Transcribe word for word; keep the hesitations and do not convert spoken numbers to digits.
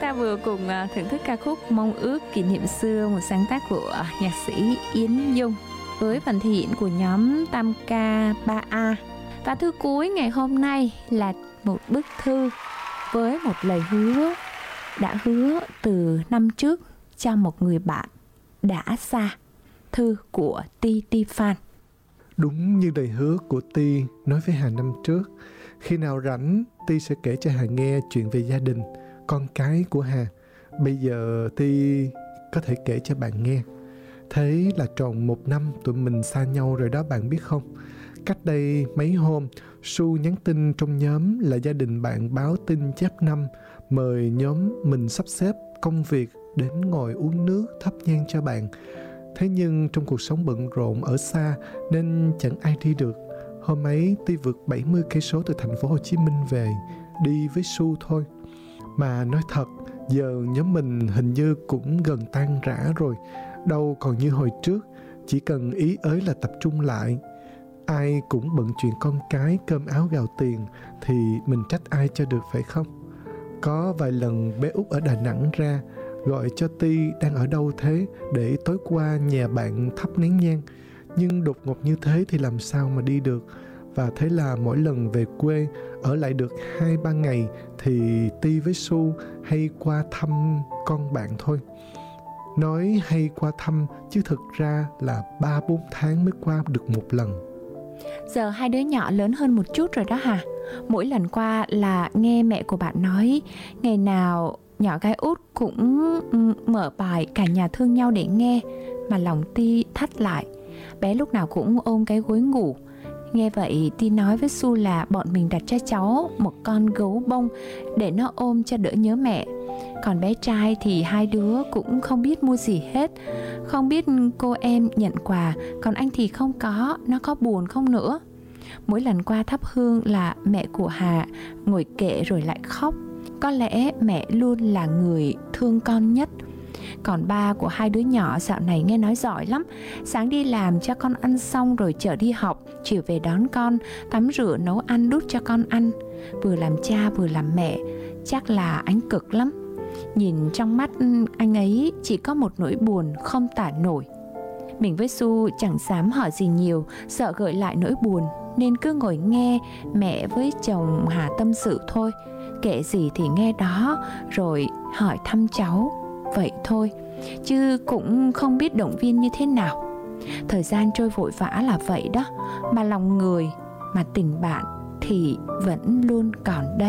ta vừa cùng thưởng thức ca khúc Mong ước kỷ niệm xưa, một sáng tác của nhạc sĩ Yến Dung với phần thể hiện của nhóm tam ca ba A. Và thư cuối ngày hôm nay là một bức thư với một lời hứa đã hứa từ năm trước cho một người bạn đã xa. Thư của Ti Ti Phan. Đúng như lời hứa của Ti nói với Hà năm trước, khi nào rảnh Ti sẽ kể cho Hà nghe chuyện về gia đình, con cái của Hà. Bây giờ Ti có thể kể cho bạn nghe. Thế là tròn một năm tụi mình xa nhau rồi đó bạn biết không? Cách đây mấy hôm, Su nhắn tin trong nhóm là gia đình bạn báo tin chép năm, mời nhóm mình sắp xếp công việc đến ngồi uống nước thắp nhang cho bạn. Thế nhưng trong cuộc sống bận rộn ở xa nên chẳng ai đi được. Hôm ấy Ti vượt bảy mươi cây số từ thành phố Hồ Chí Minh về, đi với Su thôi. Mà nói thật, giờ nhóm mình hình như cũng gần tan rã rồi, đâu còn như hồi trước, chỉ cần ý ới là tập trung lại. Ai cũng bận chuyện con cái, cơm áo gạo tiền, thì mình trách ai cho được phải không? Có vài lần bé Út ở Đà Nẵng ra, gọi cho Ti đang ở đâu thế để tối qua nhà bạn thắp nén nhang. Nhưng đột ngột như thế thì làm sao mà đi được. Và thế là mỗi lần về quê ở lại được hai ba ngày thì Ti với Su hay qua thăm con bạn thôi. Nói hay qua thăm chứ thực ra là ba bốn tháng mới qua được một lần. Giờ hai đứa nhỏ lớn hơn một chút rồi đó hả? Mỗi lần qua là nghe mẹ của bạn nói ngày nào nhỏ gái Út cũng mở bài Cả Nhà Thương Nhau để nghe, mà lòng Ti thắt lại. Bé lúc nào cũng ôm cái gối ngủ. Nghe vậy Ti nói với Su là bọn mình đặt cho cháu một con gấu bông để nó ôm cho đỡ nhớ mẹ. Còn bé trai thì hai đứa cũng không biết mua gì hết, không biết cô em nhận quà, còn anh thì không có, nó có buồn không nữa. Mỗi lần qua thắp hương là mẹ của Hà ngồi kệ rồi lại khóc. Có lẽ mẹ luôn là người thương con nhất. Còn ba của hai đứa nhỏ dạo này nghe nói giỏi lắm. Sáng đi làm cho con ăn xong rồi chở đi học, chiều về đón con, tắm rửa nấu ăn đút cho con ăn. Vừa làm cha vừa làm mẹ, chắc là anh cực lắm. Nhìn trong mắt anh ấy chỉ có một nỗi buồn không tả nổi. Mình với Su chẳng dám hỏi gì nhiều, sợ gợi lại nỗi buồn, nên cứ ngồi nghe mẹ với chồng Hà tâm sự thôi. Kể gì thì nghe đó, rồi hỏi thăm cháu, vậy thôi, chứ cũng không biết động viên như thế nào. Thời gian trôi vội vã là vậy đó, mà lòng người, mà tình bạn thì vẫn luôn còn đây.